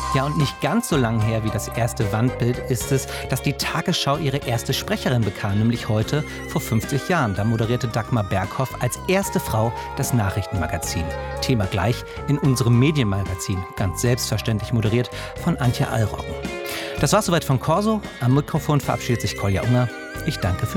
Ja, und nicht ganz so lang her wie das erste Wandbild ist es, dass die Tagesschau ihre erste Sprecherin bekam, nämlich heute vor 50 Jahren. Da moderierte Dagmar Berghoff als erste Frau das Nachrichtenmagazin. Thema gleich in unserem Medienmagazin, ganz selbstverständlich moderiert von Antje Allroggen. Das war's soweit von Corso. Am Mikrofon verabschiedet sich Kolja Unger. Ich danke fürs